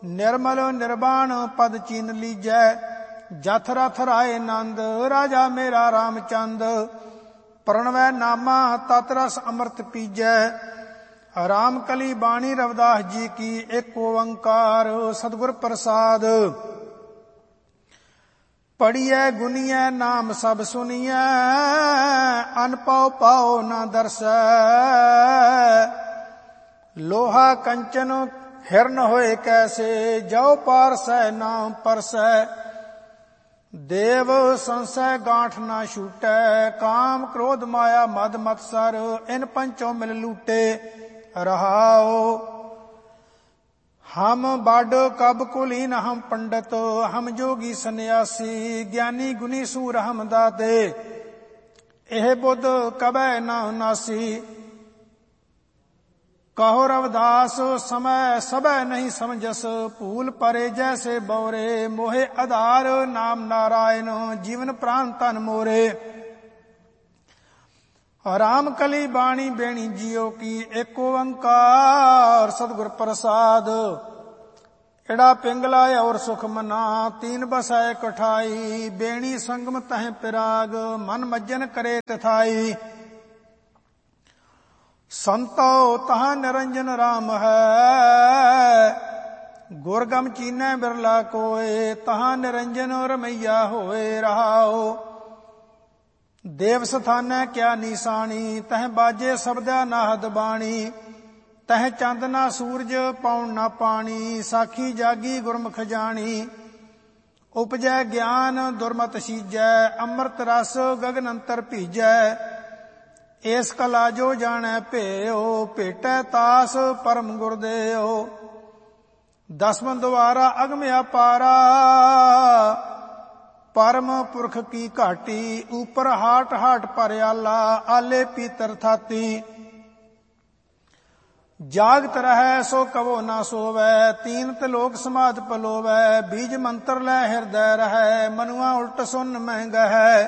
निर्मल निर्वाण पद चीन लीजै। जथ रथ राय नंद राजा मेरा रामचंद। प्रणवै नामा तत रस अमृत पीजै। राम कली बाणी रविदास जी की एक ओंकार सतगुर प्रसाद। पढ़िए गुनिए नाम सब सुनिए अन पाओ पाओ न दर्शै। लोहा कंचन हिरन होए कैसे जाओ पारसै नाम परसै। देव संशय गांठ ना छूटै काम क्रोध माया मद मत्सर इन पंचों मिल लूटे रहाओ। हम बाड कब कुलीन हम पंडित हम जोगी सन्यासी ज्ञानी गुनी सूर हम दाते एह बुध कबै ना नासी। कहो रविदास समय सबे नहीं समझस भूल परे जैसे बौरे। मोहे आधार नाम नारायण जीवन प्राण तन मोरे। राम कली बाणी बेणी जियो की एक ओंकार सतगुर प्रसाद। एड़ा पिंगला और सुख मना तीन बसै कठाई। बेणी संगम तह पिराग मन मज्जन करे तथाई। संतो तहाँ निरंजन राम है गुरगम चीनै बिरला कोय। तहाँ निरंजन रमैया होए रहाओ। देव स्थानै क्या निशानी तह बाजे शब्दा नाहद बाणी। तह चंद ना सूरज पौन ना पानी साखी जागी गुरमुख जानी। उपजै ज्ञान दुर्मत सीजै अमृत रस गगन अंतर भीजै। इस कला जो जाने भेओ भेटै तास परम गुरदेओ। दसम द्वारा अगम अपारा परम पुरख की घाटी। ऊपर हाट हाट परयाला आले पीतर थाती। जागत रहै सो कवो ना सोवै तीन तलोक समाध पलोवै। बीज मंत्र लै हृदय रहै मनुआ उल्ट सुन महंगा है।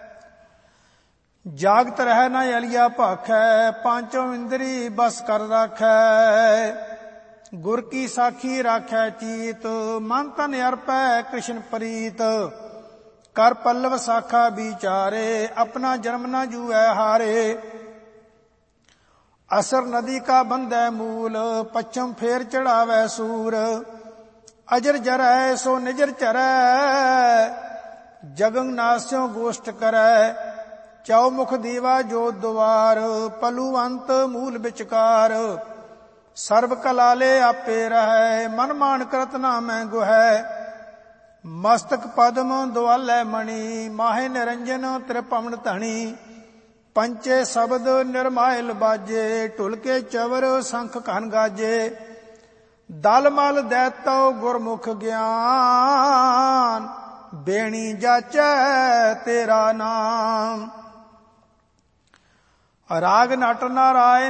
जागत रह न अलिया भाखै पांचों इंद्री बस कर राखै। गुर की साखी राखै चीत मन तन अर्पै कृष्ण प्रीत। कर पल्लव साखा विचारे अपना जन्म न जुए हारे। असर नदी का बंदै मूल पश्चिम फेर चढ़ावै सूर। अजर जरै सो निजर चरै जगन नास्यों गोष्ठ करै। चौमुख दीवा जो द्वार पलुवंत मूल विचकार। सर्व कलाले आपे रहै मन मान करत नामै गुहै। मस्तक पद्म दुआलै मणि माहे निरंजन त्रिपवन धनी। पंचे शब्द निर्मायल बाजे ढुलके चवर शंख घन गाजे। दल मल दैतो गुरमुख ज्ञान बेणी जाचै तेरा नाम। राग नट नारायण